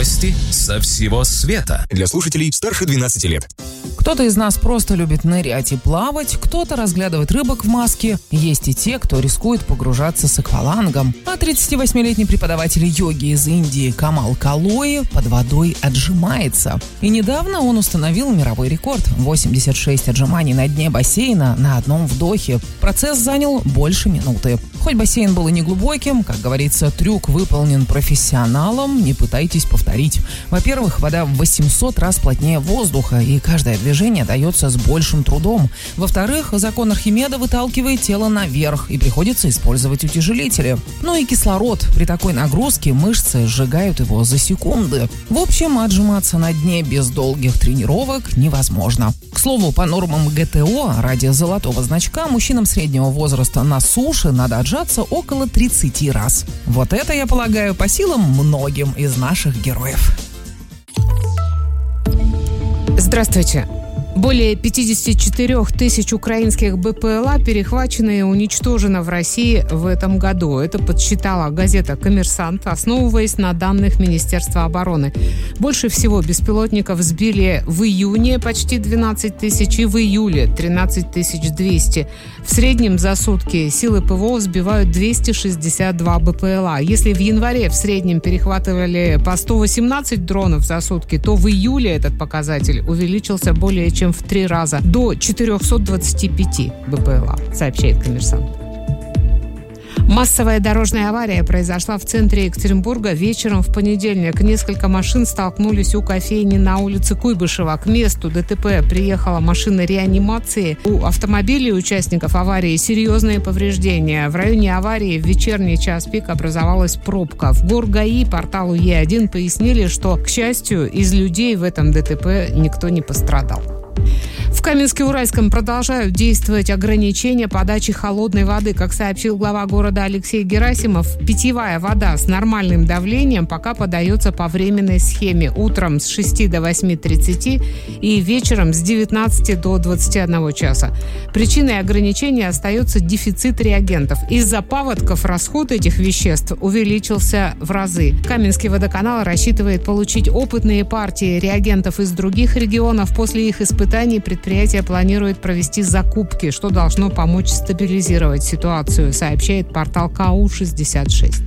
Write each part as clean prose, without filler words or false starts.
Новости со всего света. Для слушателей старше 12 лет. Кто-то из нас просто любит нырять и плавать, кто-то разглядывает рыбок в маске. Есть и те, кто рискует погружаться с аквалангом. А 38-летний преподаватель йоги из Индии Камал Калои под водой отжимается. И недавно он установил мировой рекорд – 86 отжиманий на дне бассейна на одном вдохе. Процесс занял больше минуты. Хоть бассейн был и неглубоким, как говорится, трюк выполнен профессионалом, не пытайтесь повторить. Во-первых, вода в 800 раз плотнее воздуха, и каждое движение дается с большим трудом. Во-вторых, закон Архимеда выталкивает тело наверх, и приходится использовать утяжелители. Ну и кислород. При такой нагрузке мышцы сжигают его за секунды. В общем, отжиматься на дне без долгих тренировок невозможно. К слову, по нормам ГТО, ради золотого значка мужчинам среднего возраста на суше надо отжаться около 30 раз. Вот это, я полагаю, по силам многим из наших героев. Здравствуйте. Более 54 тысяч украинских БПЛА перехвачено и уничтожено в России в этом году. Это подсчитала газета «Коммерсант», основываясь на данных Министерства обороны. Больше всего беспилотников сбили в июне почти 12 тысяч и в июле 13 200. В среднем за сутки силы ПВО сбивают 262 БПЛА. Если в январе в среднем перехватывали по 118 дронов за сутки, то в июле этот показатель увеличился более чем в 3 раза, до 425 БПЛА, сообщает «Коммерсант». Массовая дорожная авария произошла в центре Екатеринбурга вечером в понедельник. Несколько машин столкнулись у кофейни на улице Куйбышева. К месту ДТП приехала машина реанимации. У автомобилей участников аварии серьезные повреждения. В районе аварии в вечерний час пик образовалась пробка. В ГОР-ГАИ порталу Е1 пояснили, что, к счастью, из людей в этом ДТП никто не пострадал. В Каменске-Уральском продолжают действовать ограничения подачи холодной воды. Как сообщил глава города Алексей Герасимов, питьевая вода с нормальным давлением пока подается по временной схеме. Утром с 6 до 8:30 и вечером с 19 до 21 часа. Причиной ограничения остается дефицит реагентов. Из-за паводков расход этих веществ увеличился в разы. Каменский водоканал рассчитывает получить опытные партии реагентов из других регионов. После их испытаний предприятие планирует провести закупки, что должно помочь стабилизировать ситуацию, сообщает портал КАУ-66.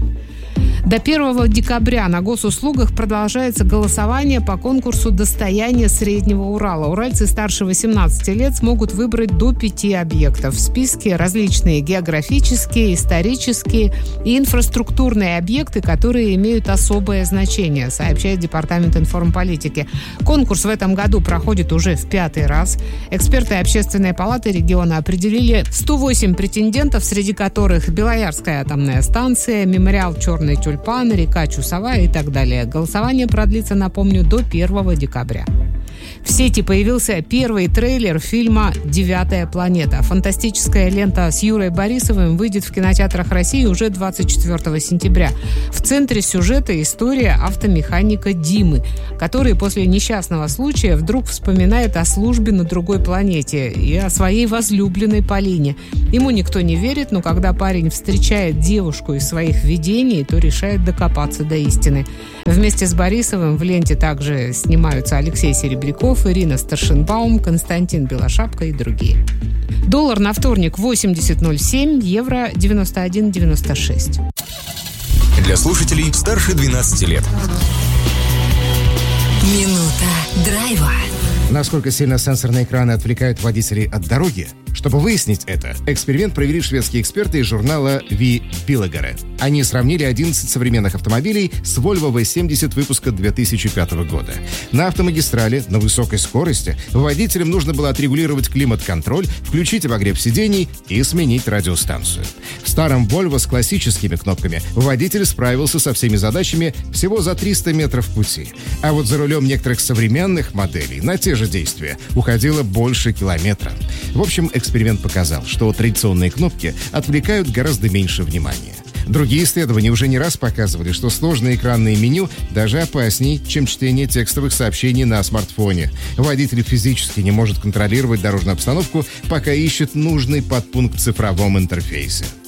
До 1 декабря на госуслугах продолжается голосование по конкурсу «Достояние Среднего Урала». Уральцы старше 18 лет смогут выбрать до 5 объектов. В списке различные географические, исторические и инфраструктурные объекты, которые имеют особое значение, сообщает Департамент информполитики. Конкурс в этом году проходит уже в 5-й раз. Эксперты Общественной палаты региона определили 108 претендентов, среди которых Белоярская атомная станция, мемориал «Черный тюльпан», река Чусова и так далее. Голосование продлится, напомню, до 1 декабря. В сети появился первый трейлер фильма «Девятая планета». Фантастическая лента с Юрой Борисовым выйдет в кинотеатрах России уже 24 сентября. В центре сюжета история автомеханика Димы, который после несчастного случая вдруг вспоминает о службе на другой планете и о своей возлюбленной Полине. Ему никто не верит, но когда парень встречает девушку из своих видений, то решает докопаться до истины. Вместе с Борисовым в ленте также снимаются Алексей Серебряков, Ирина Старшенбаум, Константин Белошапка и другие. Доллар на вторник 80.07, евро 91.96. Для слушателей старше 12 лет. Минута драйва. Насколько сильно сенсорные экраны отвлекают водителей от дороги? Чтобы выяснить это, эксперимент провели шведские эксперты из журнала V Bilegare. Они сравнили 11 современных автомобилей с Volvo V70 выпуска 2005 года. На автомагистрали на высокой скорости водителям нужно было отрегулировать климат-контроль, включить обогрев сидений и сменить радиостанцию. В старом Volvo с классическими кнопками водитель справился со всеми задачами всего за 300 метров пути. А вот за рулем некоторых современных моделей на те же действия уходило больше километра. В общем, эксперимент показал, что традиционные кнопки отвлекают гораздо меньше внимания. Другие исследования уже не раз показывали, что сложные экранные меню даже опаснее, чем чтение текстовых сообщений на смартфоне. Водитель физически не может контролировать дорожную обстановку, пока ищет нужный подпункт в цифровом интерфейсе.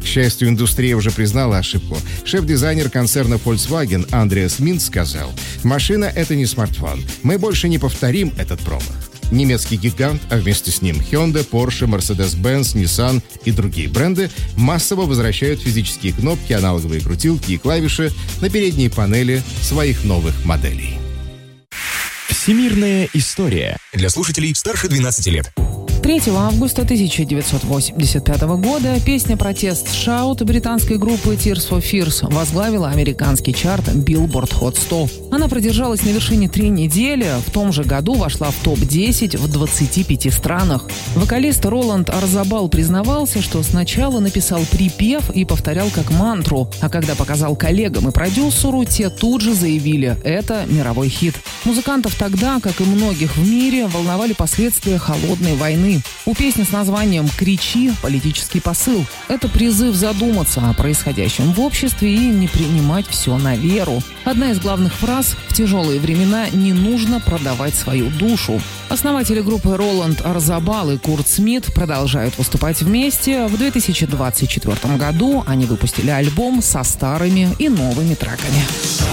К счастью, индустрия уже признала ошибку. Шеф-дизайнер концерна Volkswagen Андреас Минц сказал: «Машина — это не смартфон. Мы больше не повторим этот промах». Немецкий гигант, а вместе с ним Hyundai, Porsche, Mercedes-Benz, Nissan и другие бренды массово возвращают физические кнопки, аналоговые крутилки и клавиши на передние панели своих новых моделей. Всемирная история. Для слушателей старше 12 лет. 3 августа 1985 года песня «Протест Shout» британской группы Tears for Fears возглавила американский чарт Billboard Hot 100. Она продержалась на вершине 3 недели, в том же году вошла в топ-10 в 25 странах. Вокалист Роланд Арзабал признавался, что сначала написал припев и повторял как мантру, а когда показал коллегам и продюсеру, те тут же заявили: это мировой хит. Музыкантов тогда, как и многих в мире, волновали последствия холодной войны. У песни с названием «Кричи» политический посыл. Это призыв задуматься о происходящем в обществе и не принимать все на веру. Одна из главных фраз: в тяжелые времена не нужно продавать свою душу. Основатели группы Роланд Арзабал и Курт Смит продолжают выступать вместе. В 2024 году они выпустили альбом со старыми и новыми треками.